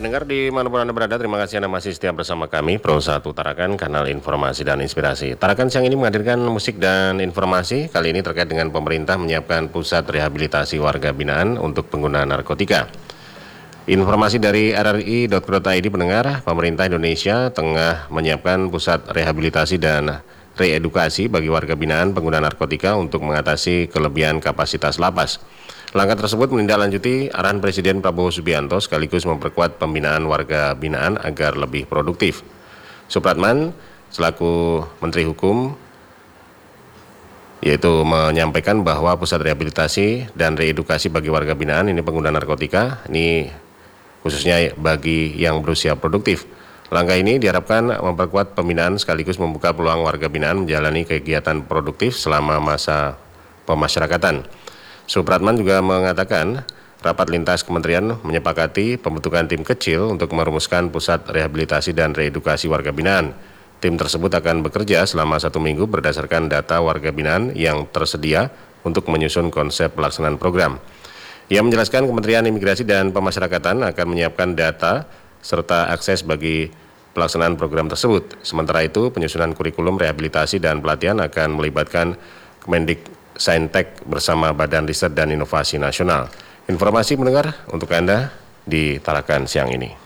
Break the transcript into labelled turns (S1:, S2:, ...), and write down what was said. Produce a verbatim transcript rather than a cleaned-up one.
S1: Pendengar dimanapun Anda berada, terima kasih Anda masih setia bersama kami, Pro satu Tarakan, kanal informasi dan inspirasi. Tarakan siang ini menghadirkan musik dan informasi, kali ini terkait dengan pemerintah menyiapkan pusat rehabilitasi warga binaan untuk pengguna narkotika. Informasi dari r r i titik co titik i d pendengar, pemerintah Indonesia tengah menyiapkan pusat rehabilitasi dan reedukasi bagi warga binaan pengguna narkotika untuk mengatasi kelebihan kapasitas lapas. Langkah tersebut menindaklanjuti arahan Presiden Prabowo Subianto sekaligus memperkuat pembinaan warga binaan agar lebih produktif. Supratman selaku Menteri Hukum yaitu menyampaikan bahwa pusat rehabilitasi dan reedukasi bagi warga binaan ini pengguna narkotika ini khususnya bagi yang berusia produktif. Langkah ini diharapkan memperkuat pembinaan sekaligus membuka peluang warga binaan menjalani kegiatan produktif selama masa pemasyarakatan. Supratman juga mengatakan rapat lintas kementerian menyepakati pembentukan tim kecil untuk merumuskan pusat rehabilitasi dan reedukasi warga binaan. Tim tersebut akan bekerja selama satu minggu berdasarkan data warga binaan yang tersedia untuk menyusun konsep pelaksanaan program. Ia menjelaskan Kementerian Imigrasi dan Pemasyarakatan akan menyiapkan data serta akses bagi pelaksanaan program tersebut. Sementara itu, penyusunan kurikulum rehabilitasi dan pelatihan akan melibatkan Kemendik Saintek bersama Badan Riset dan Inovasi Nasional. Informasi mendengar untuk Anda di Tarakan siang ini.